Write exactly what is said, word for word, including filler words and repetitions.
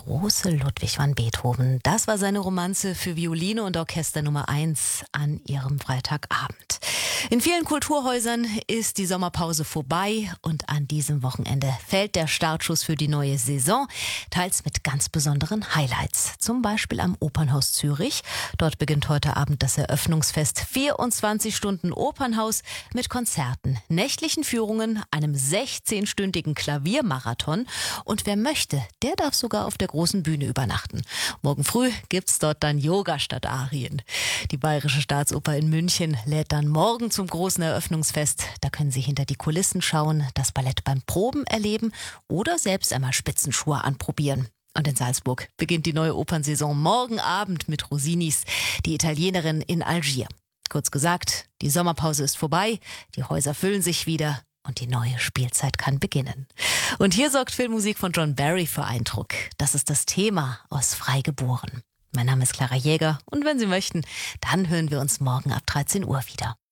große Ludwig van Beethoven. Das war seine Romanze für Violine und Orchester Nummer eins an ihrem Freitagabend. In vielen Kulturhäusern ist die Sommerpause vorbei und an diesem Wochenende fällt der Startschuss für die neue Saison, teils mit ganz besonderen Highlights. Zum Beispiel am Opernhaus Zürich. Dort beginnt heute Abend das Eröffnungsfest. vierundzwanzig Stunden Opernhaus mit Konzerten, nächtlichen Führungen, einem sechzehnstündigen Klaviermarathon. Und wer möchte, der darf sogar auf der großen Bühne übernachten. Morgen früh gibt's dort dann Yoga statt Arien. Die Bayerische Staatsoper in München lädt dann morgen zum großen Eröffnungsfest. Da können Sie hinter die Kulissen schauen, das Ballett beim Proben erleben oder selbst einmal Spitzenschuhe anprobieren. Und in Salzburg beginnt die neue Opernsaison morgen Abend mit Rossinis, die Italienerin in Algier. Kurz gesagt, die Sommerpause ist vorbei, die Häuser füllen sich wieder und die neue Spielzeit kann beginnen. Und hier sorgt Filmmusik von John Barry für Eindruck. Das ist das Thema aus Freigeboren. Mein Name ist Clara Jäger und wenn Sie möchten, dann hören wir uns morgen ab dreizehn Uhr wieder.